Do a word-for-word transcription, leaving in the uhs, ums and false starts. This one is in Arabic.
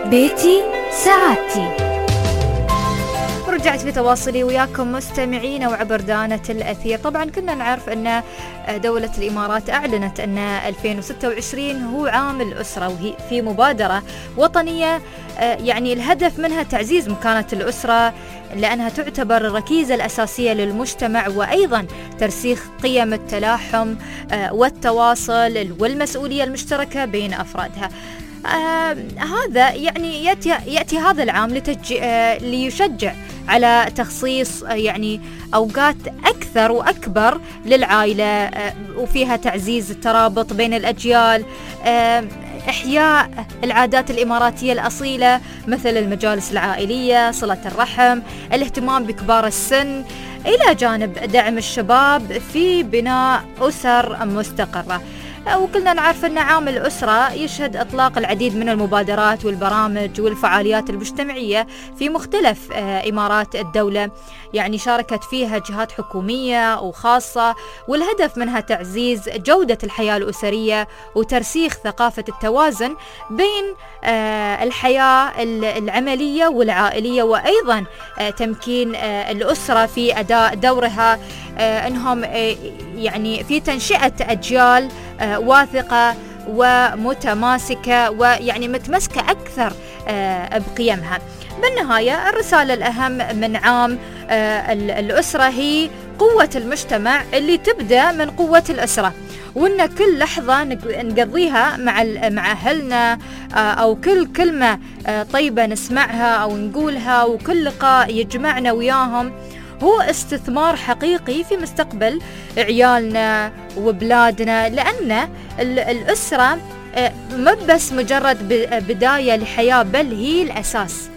بيتي سعادتي. رجعت في تواصلي وياكم مستمعين وعبر دانة الأثير. طبعا كنا نعرف أن دولة الإمارات أعلنت أن ألفين وستة وعشرين هو عام الأسرة، وهي في مبادرة وطنية يعني الهدف منها تعزيز مكانة الأسرة، لأنها تعتبر الركيزة الأساسية للمجتمع، وأيضا ترسيخ قيم التلاحم والتواصل والمسؤولية المشتركة بين أفرادها. آه هذا يعني يأتي, يأتي هذا العام لتج... آه ليشجع على تخصيص آه يعني أوقات أكثر وأكبر للعائلة، آه وفيها تعزيز الترابط بين الأجيال، آه إحياء العادات الإماراتية الأصيلة مثل المجالس العائلية، صلة الرحم، الاهتمام بكبار السن، إلى جانب دعم الشباب في بناء أسر مستقرة. وكلنا نعرف أن عام الأسرة يشهد إطلاق العديد من المبادرات والبرامج والفعاليات المجتمعية في مختلف إمارات الدولة، يعني شاركت فيها جهات حكومية وخاصة، والهدف منها تعزيز جودة الحياة الأسرية وترسيخ ثقافة التوازن بين الحياة العملية والعائلية، وأيضا تمكين الأسرة في أداء دورها أنهم يعني في تنشئة أجيال واثقة ومتماسكة ويعني متمسكة أكثر بقيمها. بالنهاية الرسالة الأهم من عام الأسرة هي قوة المجتمع اللي تبدأ من قوة الأسرة، وإن كل لحظة نقضيها مع مع أهلنا، أو كل كلمة طيبة نسمعها أو نقولها، وكل لقاء يجمعنا وياهم هو استثمار حقيقي في مستقبل عيالنا وبلادنا، لأن الأسرة مو بس مجرد بداية لحياة، بل هي الأساس